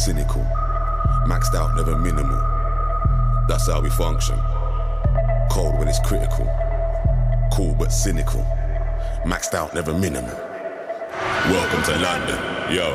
cynical. Maxed out, never minimal. That's how we function. Cold when it's critical. Cool but cynical. Maxed out, never minimal. Welcome to London, yo.